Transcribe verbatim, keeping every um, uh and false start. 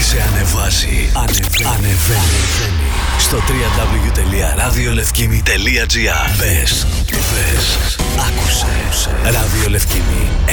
Σε ανεβάζει, ανεβαίνει, ανεβαίνει. Στο double-u double-u double-u τελεία ραδιολευκήμι τελεία τζι άρ. Μπες, μπες, άκουσε. Ραδιολευκήμι.